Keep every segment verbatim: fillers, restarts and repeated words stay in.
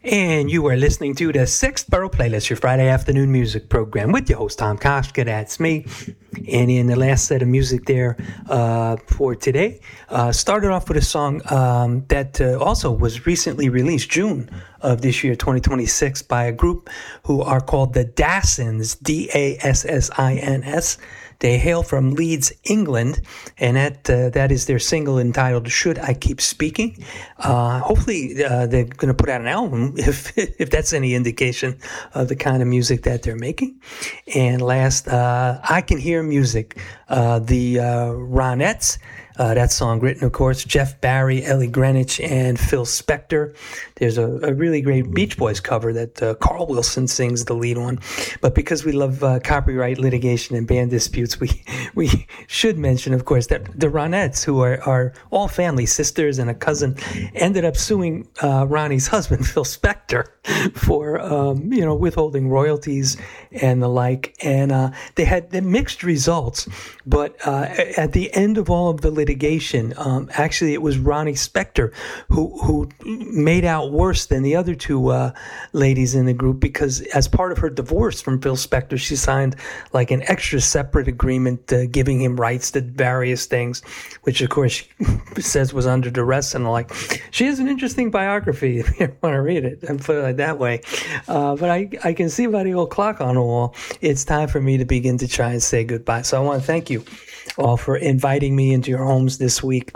And you are listening to the Sixth Borough Playlist, your Friday afternoon music program with your host, Tom Koshka. That's me. And in the last set of music there uh, for today, uh, started off with a song um, that uh, also was recently released, June of this year, twenty twenty-six, by a group who are called the Dassins, D A S S I N S. They hail from Leeds, England, and that uh, that is their single entitled "Should I Keep Speaking." Uh, hopefully, uh, they're going to put out an album, if if that's any indication of the kind of music that they're making. And last, uh, I Can Hear Music, uh, the uh, Ronettes. Uh, that song written, of course, Jeff Barry, Ellie Greenwich, and Phil Spector. There's a, a really great Beach Boys cover that uh, Carl Wilson sings the lead on. But because we love uh, copyright litigation and band disputes, we we should mention, of course, that the Ronettes, who are, are all family, sisters and a cousin, ended up suing uh, Ronnie's husband, Phil Spector, for um, you know withholding royalties and the like. And uh, they had the mixed results, but uh, at the end of all of the litigation, litigation. Um, actually, it was Ronnie Spector who who made out worse than the other two uh, ladies in the group, because as part of her divorce from Phil Spector, she signed like an extra separate agreement uh, giving him rights to various things, which of course she says was under duress and the like. She has an interesting biography if you want to read it and put it like that way. Uh, but I, I can see by the old clock on the wall, it's time for me to begin to try and say goodbye. So I want to thank you all for inviting me into your homes this week,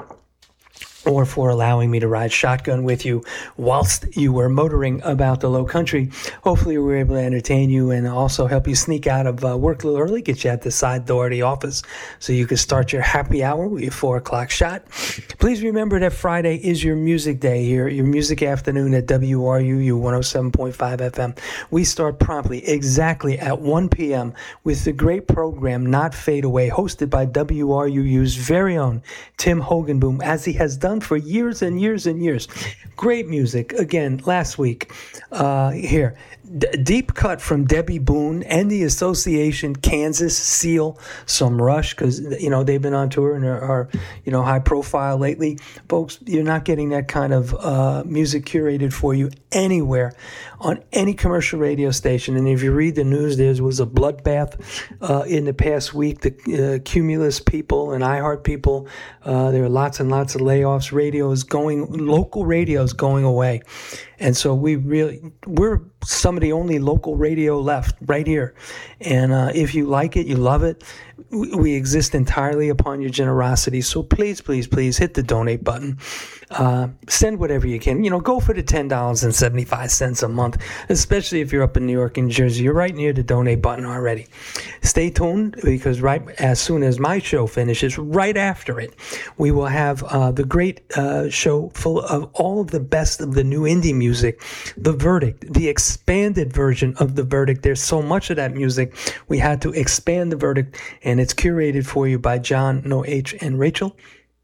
or for allowing me to ride shotgun with you whilst you were motoring about the low country. Hopefully we were able to entertain you and also help you sneak out of uh, work a little early, get you at the side door of the office so you can start your happy hour with your four o'clock shot. Please remember that Friday is your music day here, your music afternoon at W R U U one oh seven point five F M. We start promptly exactly at one p.m. with the great program Not Fade Away, hosted by W R U U's very own Tim Hogenboom, as he has done for years and years and years. Great music. Again, last week, uh, here, D- deep cut from Debbie Boone and the Association, Kansas, Seal, some Rush, because, you know, they've been on tour and are, are, you know, high profile lately. Folks, you're not getting that kind of uh, music curated for you anywhere on any commercial radio station. And if you read the news, there was a bloodbath uh, in the past week. The uh, Cumulus people and iHeart people, uh, there are lots and lots of layoffs. Radio is going, local radio is going away. And so we really, we're some of the only local radio left right here. And uh, if you like it, you love it, we, we exist entirely upon your generosity. So please, please, please hit the donate button. Uh, send whatever you can. You know, go for the ten dollars and seventy-five cents a month, especially if you're up in New York and Jersey. You're right near the donate button already. Stay tuned, because right as soon as my show finishes, right after it, we will have uh, the great uh, show full of all of the best of the new indie music, The Verdict, the expanded version of The Verdict. There's so much of that music, we had to expand The Verdict, and it's curated for you by John, No H, and Rachel.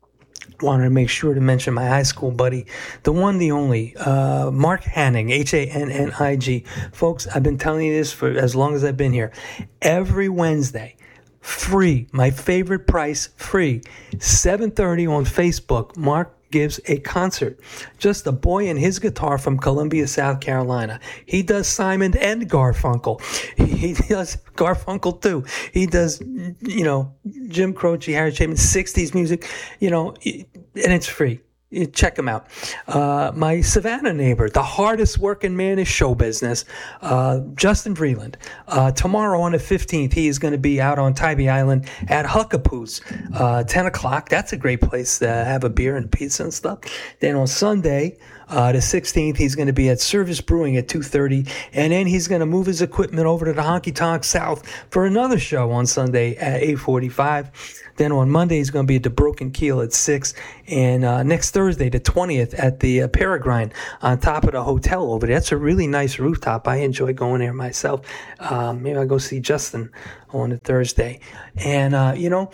Wanted to make sure to mention my high school buddy, the one, the only, uh, Mark Hanning, H A N N I G. Folks, I've been telling you this for as long as I've been here. Every Wednesday, free, my favorite price, free, seven thirty on Facebook, Mark gives a concert. Just a boy and his guitar from Columbia, South Carolina. He does Simon and Garfunkel. He does Garfunkel too. He does, you know, Jim Croce, Harry Chapin, sixties music, you know, and it's free. Check him out. Uh, my Savannah neighbor, the hardest working man in show business, uh, Justin Vreeland. Uh, tomorrow on the fifteenth, he is going to be out on Tybee Island at Huckapoo's, uh, ten o'clock. That's a great place to have a beer and pizza and stuff. Then on Sunday, Uh, the sixteenth, he's going to be at Service Brewing at two thirty, and then he's going to move his equipment over to the Honky Tonk South for another show on Sunday at eight forty-five. Then on Monday, he's going to be at the Broken Keel at six, and uh, next Thursday, the twentieth, at the uh, Peregrine on top of the hotel over there. That's a really nice rooftop. I enjoy going there myself. Um, maybe I'll go see Justin on a Thursday. And, uh, you know,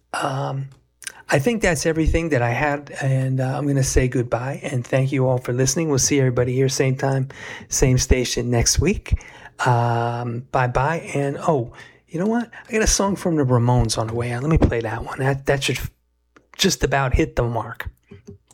um, I think that's everything that I had, and uh, I'm going to say goodbye and thank you all for listening. We'll see everybody here same time, same station next week. Um, bye-bye. And, oh, you know what? I got a song from the Ramones on the way out. Let me play that one. That, that should just about hit the mark.